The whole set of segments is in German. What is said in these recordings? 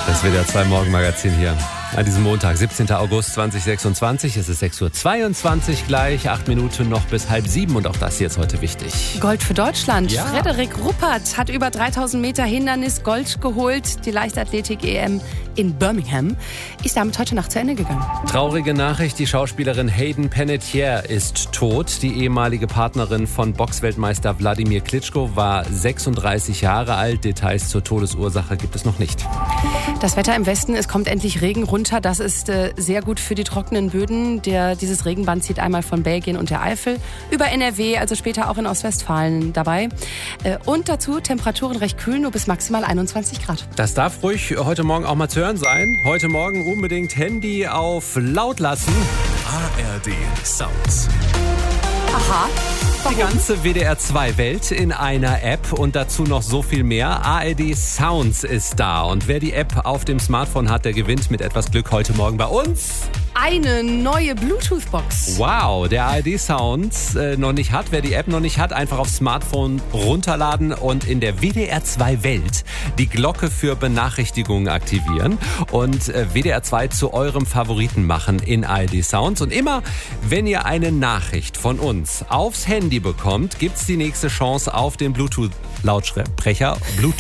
Das WDR 2 Morgenmagazin hier an diesem Montag, 17. August 2026. Es ist 6.22 Uhr gleich, 8 Minuten noch bis 6:30 und auch das hier ist heute wichtig. Gold für Deutschland. Ja. Frederik Ruppert hat über 3000 Meter Hindernis Gold geholt. Die Leichtathletik-EM in Birmingham ist damit heute Nacht zu Ende gegangen. Traurige Nachricht, die Schauspielerin Hayden Panettiere ist tot. Die ehemalige Partnerin von Boxweltmeister Wladimir Klitschko war 36 Jahre alt. Details zur Todesursache gibt es noch nicht. Das Wetter im Westen, es kommt endlich Regen runter. Das ist sehr gut für die trockenen Böden. Dieses Regenband zieht einmal von Belgien und der Eifel über NRW, also später auch in Ostwestfalen dabei. Und dazu Temperaturen recht kühl, nur bis maximal 21 Grad. Das darf ruhig heute Morgen auch mal zu hören sein. Heute Morgen unbedingt Handy auf laut lassen. ARD Sounds. Aha. Die ganze WDR 2 Welt in einer App und dazu noch so viel mehr. ARD Sounds ist da und wer die App auf dem Smartphone hat, der gewinnt mit etwas Glück heute Morgen bei uns. Eine neue Bluetooth-Box. Wow, der ARD Sounds noch nicht hat. Wer die App noch nicht hat, einfach aufs Smartphone runterladen und in der WDR 2 Welt die Glocke für Benachrichtigungen aktivieren und WDR 2 zu eurem Favoriten machen in ARD Sounds. Und immer, wenn ihr eine Nachricht von uns aufs Handy bekommt, gibt's die nächste Chance auf den Bluetooth-Lautsprecher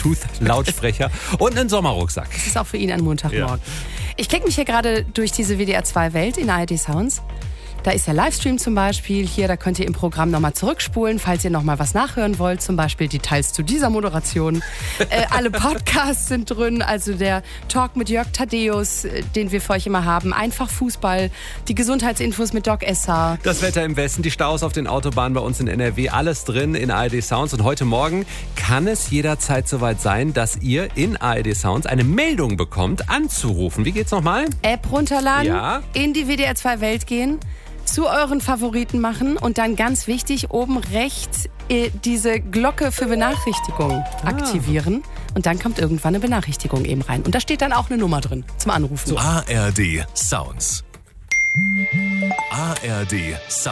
und einen Sommerrucksack. Das ist auch für ihn ein Montagmorgen. Ja. Ich klicke mich hier gerade durch diese WDR 2 Welt in ARD Sounds. Da ist der Livestream zum Beispiel. Hier, da könnt ihr im Programm nochmal zurückspulen, falls ihr nochmal was nachhören wollt. Zum Beispiel Details zu dieser Moderation. Alle Podcasts sind drin. Also der Talk mit Jörg Thaddeus, den wir für euch immer haben. Einfach Fußball. Die Gesundheitsinfos mit Doc Esser. Das Wetter im Westen, die Staus auf den Autobahnen bei uns in NRW. Alles drin in ARD Sounds. Und heute Morgen kann es jederzeit soweit sein, dass ihr in ARD Sounds eine Meldung bekommt, anzurufen. Wie geht's nochmal? App runterladen, ja. In die WDR 2 Welt gehen, zu euren Favoriten machen und dann ganz wichtig, oben rechts diese Glocke für Benachrichtigung aktivieren. Und dann kommt irgendwann eine Benachrichtigung eben rein. Und da steht dann auch eine Nummer drin zum Anrufen. ARD Sounds. ARD Sounds.